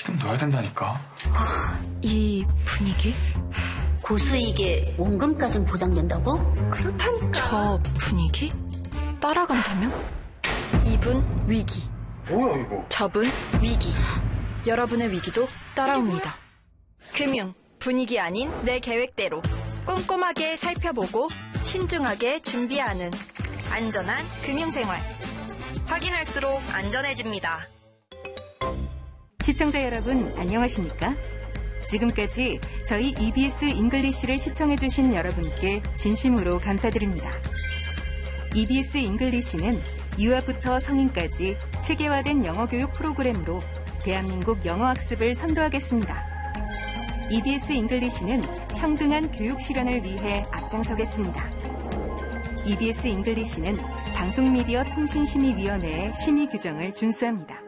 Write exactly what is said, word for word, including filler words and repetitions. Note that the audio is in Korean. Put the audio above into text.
지금 넣어야 된다니까. 아, 이 분위기? 고수익에 원금까진 보장된다고? 그렇다니까. 저 분위기? 따라간다면? 이분 위기. 뭐야 이거? 저분 위기. 여러분의 위기도 따라옵니다. 금융, 분위기 아닌 내 계획대로 꼼꼼하게 살펴보고 신중하게 준비하는 안전한 금융생활. 확인할수록 안전해집니다. 시청자 여러분 안녕하십니까? 지금까지 저희 이비에스 잉글리시를 시청해주신 여러분께 진심으로 감사드립니다. 이비에스 잉글리시는 유아부터 성인까지 체계화된 영어교육 프로그램으로 대한민국 영어학습을 선도하겠습니다. 이비에스 잉글리시는 평등한 교육 실현을 위해 앞장서겠습니다. 이비에스 잉글리시는 방송미디어 통신심의위원회의 심의 규정을 준수합니다.